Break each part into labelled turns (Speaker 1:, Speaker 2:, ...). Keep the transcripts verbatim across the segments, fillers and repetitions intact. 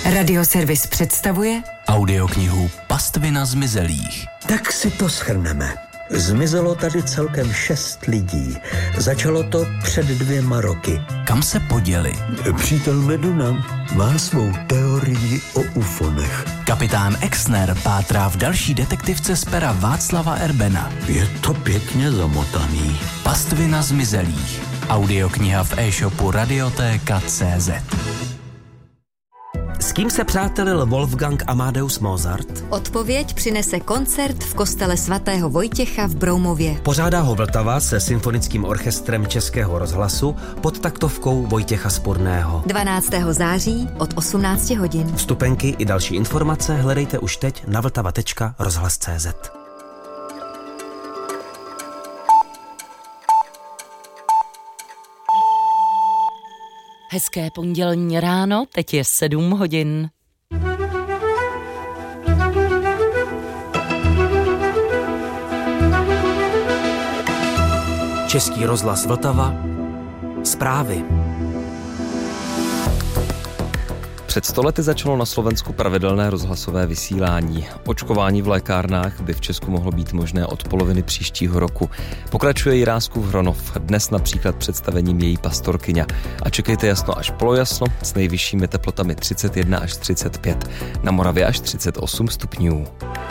Speaker 1: Radioservis představuje
Speaker 2: audioknihu Pastvina zmizelých.
Speaker 3: Tak si to shrneme. Zmizelo tady celkem šest lidí. Začalo to před dvěma roky.
Speaker 2: Kam se poděli?
Speaker 3: Přítel Meduna má svou teorii o ufonech.
Speaker 2: Kapitán Exner pátrá v další detektivce z pera Václava Erbena.
Speaker 3: Je to pěkně zamotaný.
Speaker 2: Pastvina zmizelých. Audiokniha v e-shopu Radiotéka tečka cé zet.
Speaker 4: S kým se přátelil Wolfgang Amadeus Mozart?
Speaker 5: Odpověď přinese koncert v kostele svatého Vojtěcha v Broumově.
Speaker 4: Pořádá ho Vltava se symfonickým orchestrem Českého rozhlasu pod taktovkou Vojtěcha Spurného.
Speaker 5: dvanáctého září od osmnácti hodin.
Speaker 4: Vstupenky i další informace hledejte už teď na vltava tečka rozhlas tečka cé zet.
Speaker 6: Hezké pondělní ráno, teď je sedm hodin.
Speaker 4: Český rozhlas Vltava. Zprávy.
Speaker 7: Před sto lety začalo na Slovensku pravidelné rozhlasové vysílání. Očkování v lékárnách by v Česku mohlo být možné od poloviny příštího roku. Pokračuje Jiráskův Hronov, dnes například představením její pastorkyně. A čekejte jasno až polojasno s nejvyššími teplotami třicet jedna až třicet pět, na Moravě až třicet osm stupňů.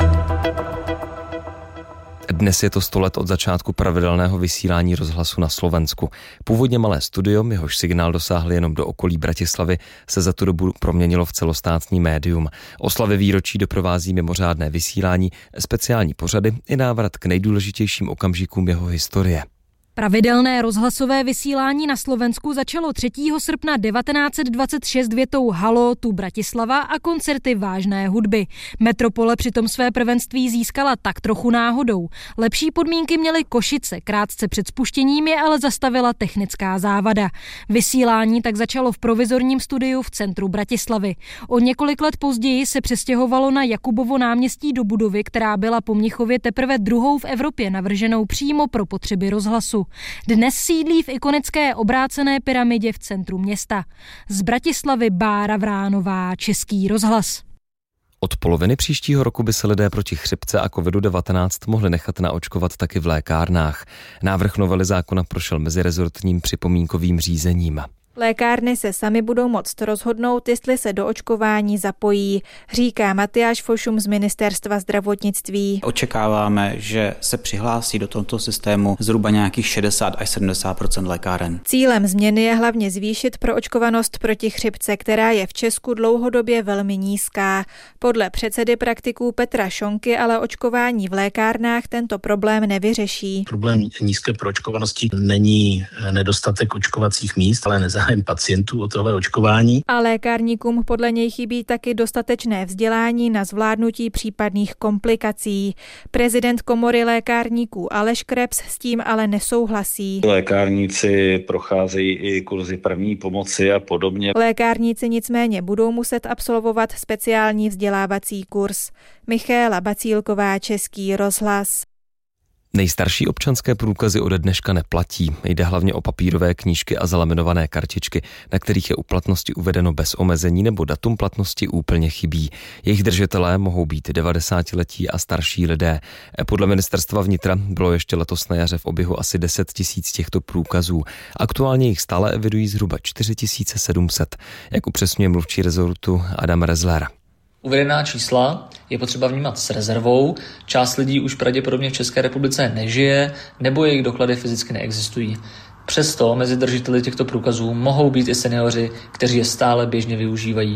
Speaker 7: Dnes je to sto let od začátku pravidelného vysílání rozhlasu na Slovensku. Původně malé studio, jehož signál dosáhl jenom do okolí Bratislavy, se za tu dobu proměnilo v celostátní médium. Oslavy výročí doprovází mimořádné vysílání, speciální pořady i návrat k nejdůležitějším okamžikům jeho historie.
Speaker 8: Pravidelné rozhlasové vysílání na Slovensku začalo třetího srpna devatenáct set dvacet šest větou Halo, tu Bratislava a koncerty vážné hudby. Metropole přitom své prvenství získala tak trochu náhodou. Lepší podmínky měly Košice, krátce před spuštěním je ale zastavila technická závada. Vysílání tak začalo v provizorním studiu v centru Bratislavy. O několik let později se přestěhovalo na Jakubovo náměstí do budovy, která byla po Mnichově teprve druhou v Evropě navrženou přímo pro potřeby rozhlasu. Dnes sídlí v ikonické obrácené pyramidě v centru města. Z Bratislavy Bára Vránová, Český rozhlas.
Speaker 7: Od poloviny příštího roku by se lidé proti chřipce a kovidu devatenáct mohli nechat naočkovat taky v lékárnách. Návrh novely zákona prošel mezirezortním připomínkovým řízením.
Speaker 9: Lékárny se sami budou moct rozhodnout, jestli se do očkování zapojí, říká Matyáš Fošum z Ministerstva zdravotnictví.
Speaker 10: Očekáváme, že se přihlásí do tohoto systému zhruba nějakých šedesát až sedmdesát procent lékáren.
Speaker 9: Cílem změny je hlavně zvýšit proočkovanost proti chřipce, která je v Česku dlouhodobě velmi nízká. Podle předsedy praktiků Petra Šonky ale očkování v lékárnách tento problém nevyřeší.
Speaker 11: Problém nízké proočkovanosti není nedostatek očkovacích míst, ale nezájem pacientů o tohle očkování.
Speaker 9: A lékárníkům podle něj chybí taky dostatečné vzdělání na zvládnutí případných komplikací. Prezident komory lékárníků Aleš Krebs s tím ale nesouhlasí.
Speaker 12: Lékárníci procházejí i kurzy první pomoci a podobně.
Speaker 9: Lékárníci nicméně budou muset absolvovat speciální vzdělávací kurz. Michaela Bacílková, Český rozhlas.
Speaker 7: Nejstarší občanské průkazy ode dneška neplatí. Jde hlavně o papírové knížky a zalaminované kartičky, na kterých je u platnosti uvedeno bez omezení nebo datum platnosti úplně chybí. Jejich držitelé mohou být devadesátiletí a starší lidé. Podle ministerstva vnitra bylo ještě letos na jaře v oběhu asi deset tisíc těchto průkazů. Aktuálně jich stále evidují zhruba čtyři tisíce sedm set, jak upřesňuje mluvčí rezortu Adam Rezler.
Speaker 13: Uvedená čísla je potřeba vnímat s rezervou. Část lidí už pravděpodobně v České republice nežije nebo jejich doklady fyzicky neexistují. Přesto mezi držiteli těchto průkazů mohou být i seniori, kteří je stále běžně využívají.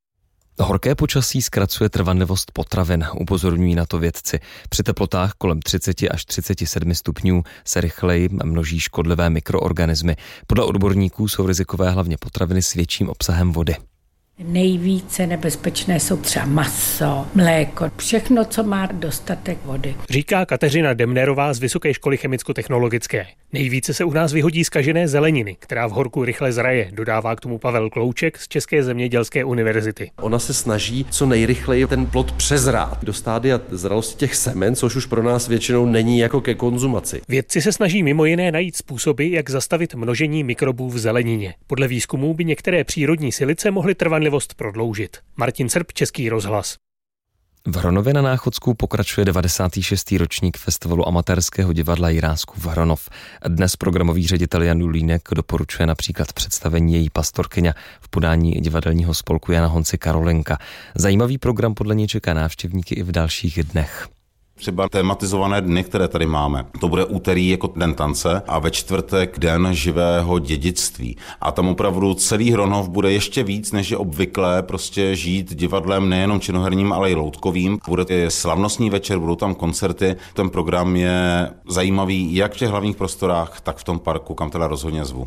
Speaker 7: Horké počasí zkracuje trvanlivost potravin, upozorňují na to vědci. Při teplotách kolem třicet až třicet sedm stupňů se rychleji množí škodlivé mikroorganismy. Podle odborníků jsou rizikové hlavně potraviny s větším obsahem vody.
Speaker 14: Nejvíce nebezpečné jsou třeba maso, mléko, všechno, co má dostatek vody.
Speaker 15: Říká Kateřina Demnerová z Vysoké školy chemicko-technologické. Nejvíce se u nás vyhodí zkažené zeleniny, která v horku rychle zraje, dodává k tomu Pavel Klouček z České zemědělské univerzity.
Speaker 16: Ona se snaží co nejrychleji ten plod přezrát do stádia zralosti těch semen, což už pro nás většinou není jako ke konzumaci.
Speaker 15: Vědci se snaží mimo jiné najít způsoby, jak zastavit množení mikrobů v zelenině. Podle výzkumů by některé přírodní silice mohly trvanlivě trpělivost prodloužit. Martin Srb, Český rozhlas.
Speaker 7: V Hronově na Náchodsku pokračuje devadesátý šestý ročník festivalu amatérského divadla Jiráskův Hronov. Dnes programový ředitel Jan Dulínek doporučuje například představení Její pastorkyně v podání divadelního spolku Jana Honci Karolinka. Zajímavý program podle něj čeká návštěvníky i v dalších dnech.
Speaker 17: Třeba tematizované dny, které tady máme. To bude úterý jako den tance a ve čtvrtek den živého dědictví. A tam opravdu celý Hronov bude ještě víc, než je obvyklé, prostě žít divadlem nejenom činoherním, ale i loutkovým. Bude slavnostní večer, budou tam koncerty. Ten program je zajímavý jak v těch hlavních prostorách, tak v tom parku, kam teda rozhodně zvu.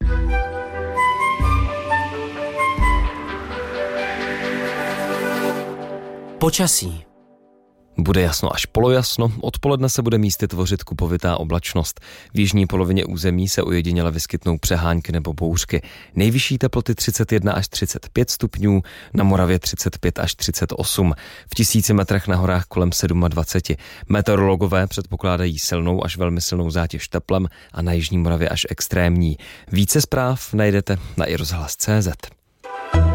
Speaker 4: Počasí.
Speaker 7: Bude jasno až polojasno, odpoledne se bude místy tvořit kupovitá oblačnost. V jižní polovině území se ojediněle vyskytnou přehánky nebo bouřky. Nejvyšší teploty třicet jedna až třicet pět stupňů, na Moravě třicet pět až třicet osm, v tisíci metrech na horách kolem dvacet sedm. Meteorologové předpokládají silnou až velmi silnou zátěž teplem a na jižní Moravě až extrémní. Více zpráv najdete na i rozhlas tečka cé zet.